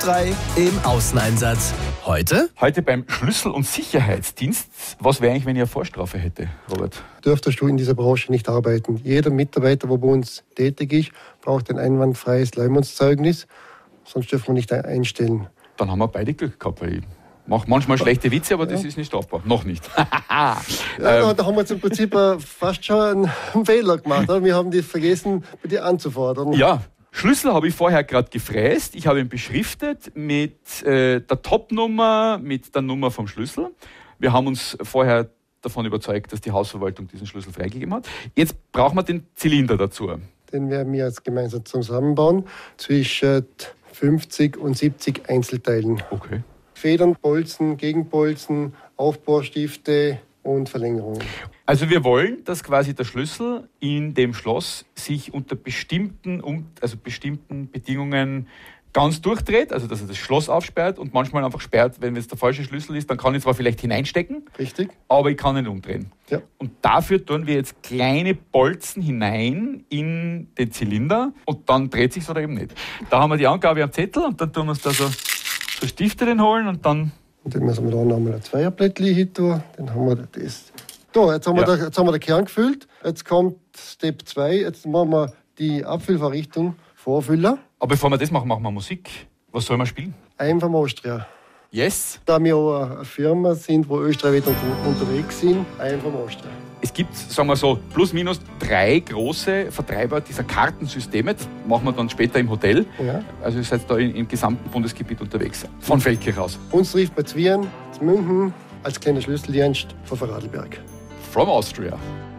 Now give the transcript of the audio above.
Ö3 im Außeneinsatz. Heute beim Schlüssel- und Sicherheitsdienst. Was wäre eigentlich, wenn ich eine Vorstrafe hätte, Robert? Dürftest du in dieser Branche nicht arbeiten. Jeder Mitarbeiter, der bei uns tätig ist, braucht ein einwandfreies Leumundszeugnis, sonst dürfen wir nicht einstellen. Dann haben wir beide Glück gehabt, weil ich mache manchmal schlechte Witze, aber das ist nicht strafbar. Noch nicht. Da haben wir jetzt im Prinzip fast schon einen Fehler gemacht. Oder? Wir haben die vergessen, bei dir anzufordern. Ja, Schlüssel habe ich vorher gerade gefräst. Ich habe ihn beschriftet mit der Top-Nummer, mit der Nummer vom Schlüssel. Wir haben uns vorher davon überzeugt, dass die Hausverwaltung diesen Schlüssel freigegeben hat. Jetzt brauchen wir den Zylinder dazu. Den werden wir jetzt gemeinsam zusammenbauen zwischen 50 und 70 Einzelteilen. Okay. Federn, Bolzen, Gegenbolzen, Aufbohrstifte und Verlängerungen. Also wir wollen, dass quasi der Schlüssel in dem Schloss sich unter bestimmten Bedingungen ganz durchdreht, also dass er das Schloss aufsperrt und manchmal einfach sperrt, wenn es der falsche Schlüssel ist, dann kann ich zwar vielleicht hineinstecken, Richtig. aber ich kann ihn umdrehen. Ja. Und dafür tun wir jetzt kleine Bolzen hinein in den Zylinder und dann dreht sich es oder eben nicht. Da haben wir die Angabe am Zettel und dann tun wir uns da so Stifte holen und dann... Und dann müssen wir da nochmal ein Zweierblättchen hin tun. Dann haben wir das. Da, jetzt haben wir den Kern gefüllt. Jetzt kommt Step 2. Jetzt machen wir die Abfüllvorrichtung vorfüllen. Aber bevor wir das machen, machen wir Musik. Was soll man spielen? Einfach vom Austria. Yes. Da wir auch eine Firma sind, wo österreichweit unterwegs sind, einfach vom Austria. Es gibt, sagen wir so, plus minus 3 große Vertreiber dieser Kartensysteme. Das machen wir dann später im Hotel. Ja. Also ihr seid da im gesamten Bundesgebiet unterwegs. Von Feldkirch aus. Uns trifft bei Zwien, zu München, als kleiner Schlüsseldienst von Vorarlberg. From Austria.